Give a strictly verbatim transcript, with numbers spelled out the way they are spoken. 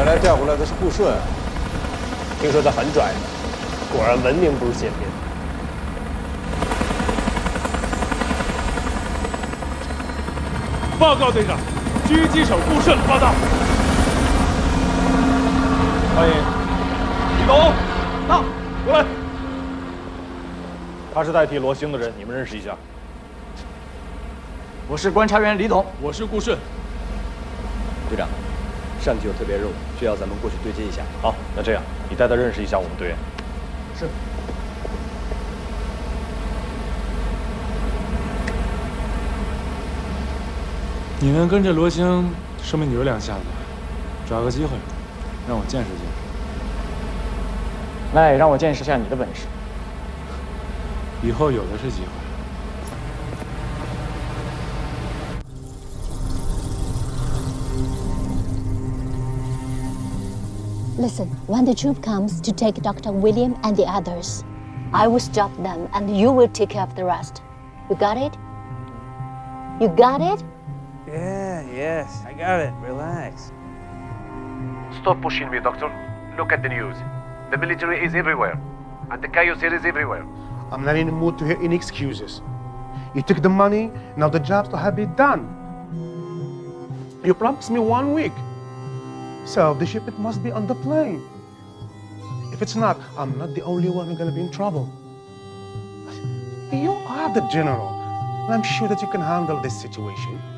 原来调过来的是顾顺， 听说他很拽的，果然闻名不如见面。 报告队长，狙击手顾顺报道。欢迎，李董，到，过来。他是代替罗兴的人，你们认识一下。 我是观察员李董， 我是顾顺。 队长，上级有特别任务，需要咱们过去对接一下。 好，那这样，你带他认识一下我们队员。 是。 你能跟着罗兴，说明你有两下子。找个机会，让我见识见识。 那也让我见识下你的本事。 以后有的是机会。 Listen, when the troop comes to take Doctor William and the others, I will stop them and you will take care of the rest. You got it? You got it? Yeah, yes, I got it. Relax. Stop pushing me, Doctor. Look at the news. The military is everywhere, and the chaos here is everywhere. I'm not in the mood to hear any excuses. You took the money, now the job's to have it done. You promised me one week. So the shipment must be on the plane. If it's not, I'm not the only one who's gonna be in trouble. You are the general, and I'm sure that you can handle this situation.